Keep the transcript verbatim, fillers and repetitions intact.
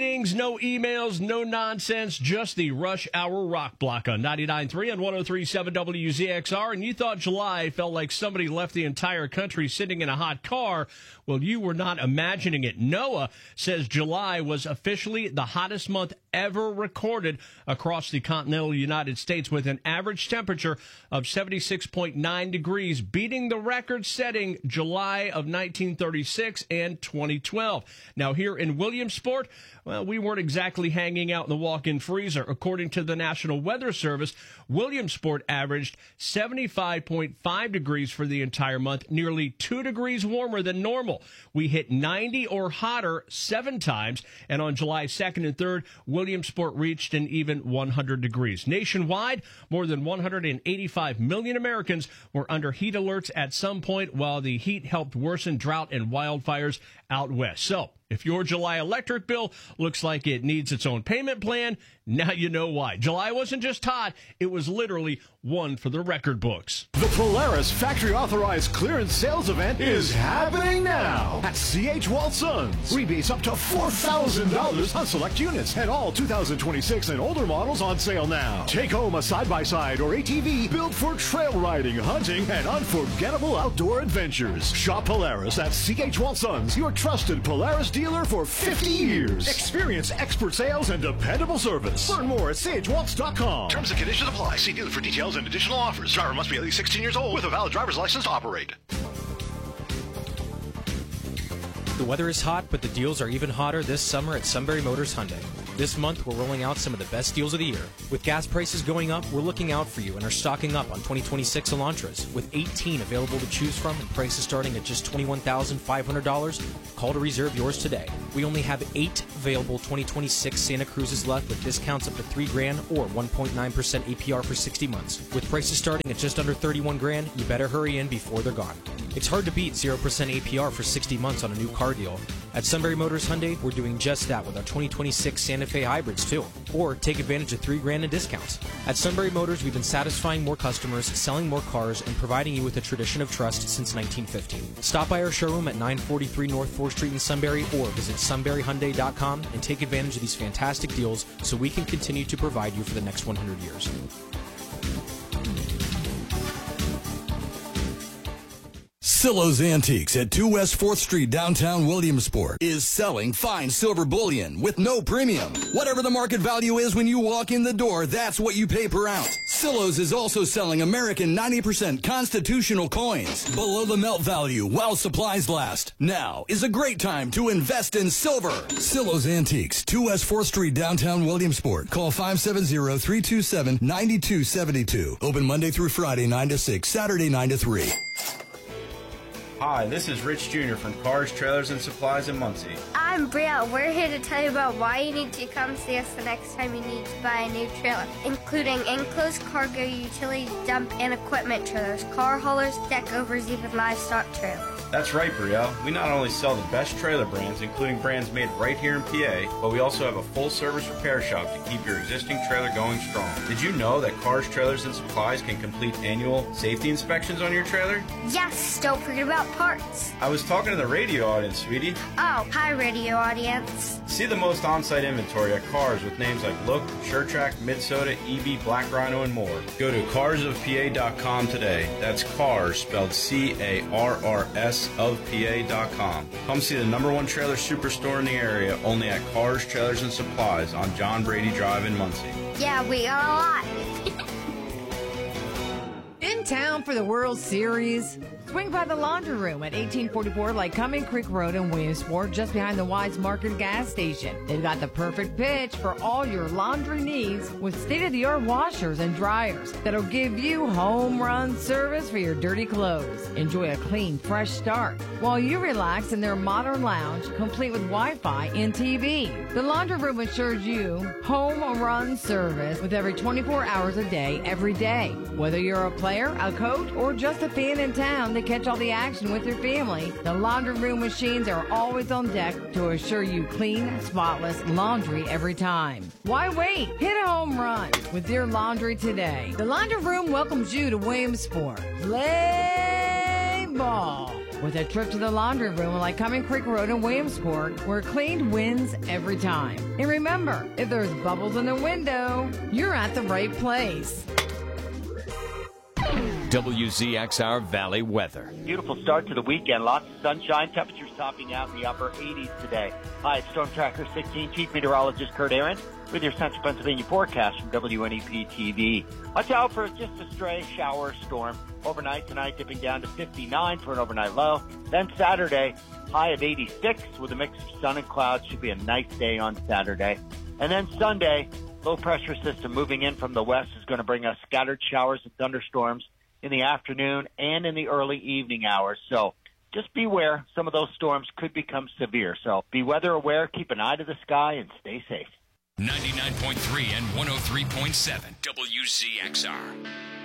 No emails, no nonsense, just the Rush Hour Rock Block on ninety-nine point three and one oh three point seven W Z X R. And you thought July felt like somebody left the entire country sitting in a hot car. Well, you were not imagining it. NOAA says July was officially the hottest month ever recorded across the continental United States, with an average temperature of seventy-six point nine degrees, beating the record-setting July of nineteen thirty-six and twenty twelve. Now, here in Williamsport, well, we weren't exactly hanging out in the walk-in freezer. According to the National Weather Service, Williamsport averaged seventy-five point five degrees for the entire month, nearly two degrees warmer than normal. We hit ninety or hotter seven times, and on July second and third, Williamsport reached an even one hundred degrees. Nationwide, more than one hundred eighty-five million Americans were under heat alerts at some point, while the heat helped worsen drought and wildfires out west. So, if your July electric bill looks like it needs its own payment plan, now you know why. July wasn't just hot, it was literally one for the record books. The Polaris Factory Authorized Clearance Sales Event is happening now at C H. Walt Sons. Rebates up to four thousand dollars on select units, and all two thousand twenty-six and older models on sale now. Take home a side-by-side or A T V built for trail riding, hunting, and unforgettable outdoor adventures. Shop Polaris at C H. Walt Sons, your trusted Polaris dealer for fifty years. Experience expert sales and dependable service. Learn more at C H waltz dot com. Terms and conditions apply. See dealer for details and additional offers. Driver must be at least sixteen years old with a valid driver's license to operate. The weather is hot, but the deals are even hotter this summer at Sunbury Motors Hyundai. This month, we're rolling out some of the best deals of the year. With gas prices going up, we're looking out for you and are stocking up on twenty twenty-six Elantras. With eighteen available to choose from and prices starting at just twenty-one thousand five hundred dollars, call to reserve yours today. We only have eight available twenty twenty-six Santa Cruzes left, with discounts up to three grand or one point nine percent A P R for sixty months. With prices starting at just under thirty-one grand, you better hurry in before they're gone. It's hard to beat zero percent A P R for sixty months on a new car deal. At Sunbury Motors Hyundai, we're doing just that with our twenty twenty-six Santa Fe hybrids too. Or take advantage of three grand in discounts. At Sunbury Motors, we've been satisfying more customers, selling more cars, and providing you with a tradition of trust since nineteen fifteen. Stop by our showroom at nine forty-three North fourth Street in Sunbury, or visit sunbury hyundai dot com and take advantage of these fantastic deals so we can continue to provide you for the next one hundred years. Silo's Antiques at two West fourth Street, downtown Williamsport, is selling fine silver bullion with no premium. Whatever the market value is when you walk in the door, that's what you pay per ounce. Silo's is also selling American ninety percent constitutional coins below the melt value while supplies last. Now is a great time to invest in silver. Silo's Antiques, two West fourth Street, downtown Williamsport. Call five seven zero, three two seven, nine two seven two. Open Monday through Friday, nine to six, Saturday, nine to three. Hi, this is Rich Junior from Cars, Trailers, and Supplies in Muncie. I'm Bria. We're here to tell you about why you need to come see us the next time you need to buy a new trailer, including enclosed cargo, utility dump, and equipment trailers, car haulers, deck overs, even livestock trailers. That's right, Brielle. We not only sell the best trailer brands, including brands made right here in P A, but we also have a full-service repair shop to keep your existing trailer going strong. Did you know that Cars, Trailers, and Supplies can complete annual safety inspections on your trailer? Yes, don't forget about parts. I was talking to the radio audience, sweetie. Oh, hi, radio audience. See the most on-site inventory at Cars with names like Look, SureTrack, Midsoda, E B, Black Rhino, and more. Go to cars of P A dot com today. That's Cars, spelled C A R R S of P A dot com. Come see the number one trailer superstore in the area, only at Cars, Trailers, and Supplies on John Brady Drive in Muncie. Yeah, we got a lot. In town for the World Series? Swing by the Laundry Room at eighteen forty-four Lycoming Creek Road in Williamsport, just behind the Wise Market gas station. They've got the perfect pitch for all your laundry needs with state-of-the-art washers and dryers that'll give you home run service for your dirty clothes. Enjoy a clean, fresh start while you relax in their modern lounge, complete with Wi-Fi and T V. The Laundry Room assures you home run service with every twenty-four hours a day, every day. Whether you're a player, a coach, or just a fan in town that catch all the action with your family, the Laundry Room machines are always on deck to assure you clean, spotless laundry every time. Why wait? Hit a home run with your laundry today. The Laundry Room welcomes you to Williamsport. Play ball. with a trip to the laundry room at Lycoming Creek Road in Williamsport, where clean wins every time. And remember, if there's bubbles in the window, you're at the right place. W Z X R Valley weather. Beautiful start to the weekend. Lots of sunshine. Temperatures topping out in the upper eighties today. Hi, it's Storm Tracker sixteen. Chief Meteorologist Kurt Aaron with your Central Pennsylvania forecast from W N E P T V. Watch out for just a stray shower storm. Overnight tonight dipping down to fifty-nine for an overnight low. Then Saturday, high of eighty-six with a mix of sun and clouds. Should be a nice day on Saturday. And then Sunday, low pressure system moving in from the west is going to bring us scattered showers and thunderstorms in the afternoon and in the early evening hours. So just beware. Some of those storms could become severe. So be weather aware, keep an eye to the sky, and stay safe. ninety-nine point three and one oh three point seven W Z X R.